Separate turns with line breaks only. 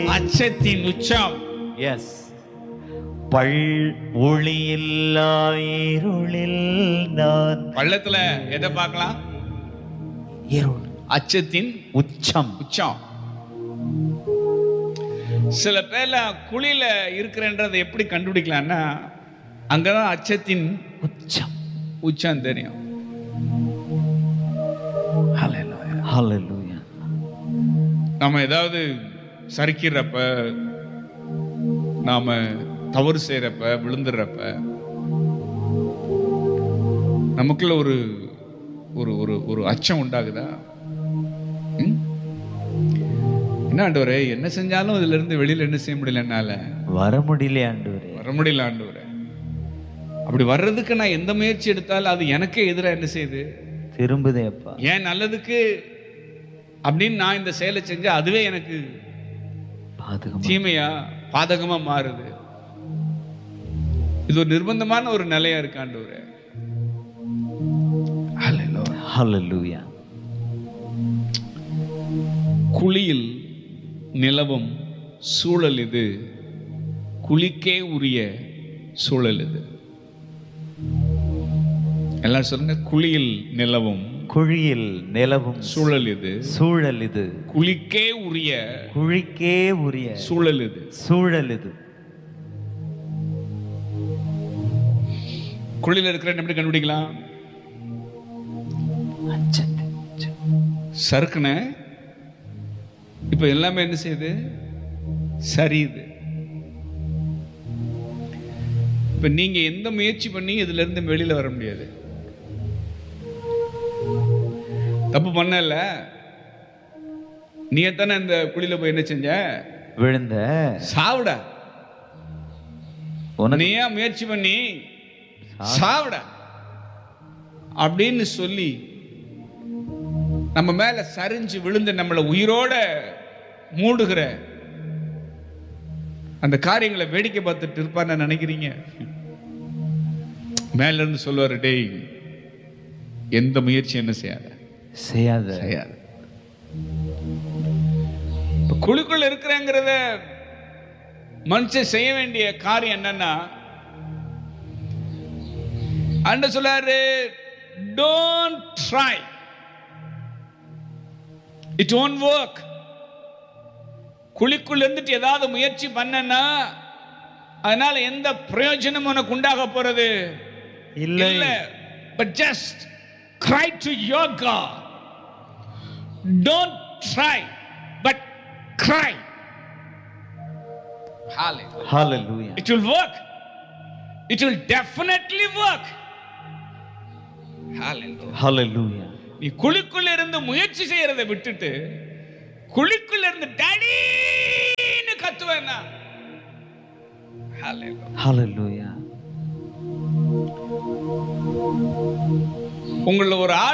அச்சத்தின் உச்சம்.
எஸ். பள் ஒளியில்லா இருளில் நான்.
பள்ளத்துல எதை பார்க்கலாம்?
இருள்.
அச்சத்தின்
உச்சம்.
உச்சம். சில பேர்ல குழியில இருக்கிறன்றதை எப்படி கண்டுபிடிக்கலாம்னா, அங்கதான் அச்சத்தின்
உச்சம்.
உச்சம் தெரியும்.
ஹல்லேலூயா.
நாம ஏதாவது சரிக்கிறப்ப, நாம தவறு செய்யறப்ப, விழுந்துடுறப்ப நமக்குள்ள ஒரு ஒரு ஒரு ஒரு அச்சம் உண்டாகுதா? என்ன ஆண்டவரே, என்ன செஞ்சாலும் இதுல இருந்து வெளியில என்ன செய்ய முடியல, என்னால
வர முடியல ஆண்டவரே,
வர முடியல ஆண்டவரே. அப்படி வர்றதுக்கு நான் எந்த முயற்சி எடுத்தாலும் அது எனக்கே எதிராக என்ன செய்யுது?
திரும்புதே அப்பா.
ஏன் நல்லதுக்கு அப்படின்னு நான் இந்த செயலை செஞ்சா அதுவே எனக்கு தீமையா பாதகமா மாறுது. இது ஒரு நிர்பந்தமான ஒரு நிலையா இருக்கு ஆண்டவரே.
ஹல்லேலூயா.
குழியில் நிலவும் சூழல் இது, குழிக்கே உரிய சூழல் இது. எல்லாம் சொல்லுங்க, குழியில் நிலவும்,
குழியில் நிலவும்
சூழல் இது,
சூழல் இது,
குழிக்கே உரிய,
குழிக்கே உரிய
சூழல் இது,
சூழல் இது.
குழியில் இருக்கிற எப்படி கண்டுபிடிக்கலாம்? சறுக்குன இப்ப எல்லாமே என்ன செய்யுது? சரியுது. இப்ப நீங்க எந்த முயற்சி பண்ணி இதுல இருந்து வெளியில வர முடியாது. தப்பு பண்ணல, நீ தானே இந்த குழியில போய் என்ன செஞ்ச?
விழுந்த.
சாவுடா. நீயா முயற்சி பண்ணி சாவுடா அப்படின்னு சொல்லி நம்ம மேல சரிஞ்சு விழுந்து நம்மளை உயிரோட மூடுகிற அந்த காரியங்களை வேடிக்கை பார்த்துட்டு இருப்பான்னு நினைக்கிறீங்க? மேல இருந்து சொல்லுவாரு, டேய் எந்த முயற்சி என்ன செய்யாத
செய்யாத
செய்யாத. குழுக்குள்ள இருக்கிறேங்கிறத மனுஷன் செய்ய வேண்டிய காரியம் என்னன்னா, ஆண்டவர் சொல்றாரு, don't try, it won't work. குழிக்குள்ள இருந்துட்டு ஏதாவது முயற்சி பண்ணனா அதனால எந்த பிரயோஜனம் உனக்கு உண்டாக போறது இல்ல. But just cry to your God. Don't try, but cry.
Hallelujah.
It will work. It will definitely work.
Hallelujah.
நீ குழிக்குள்ள இருந்து முயற்சி செய்யறதை விட்டுட்டு குழிக்குள்ள இருந்து டாடின்னு கத்துவேன்னா,
Hallelujah.
உங்கள ஒரு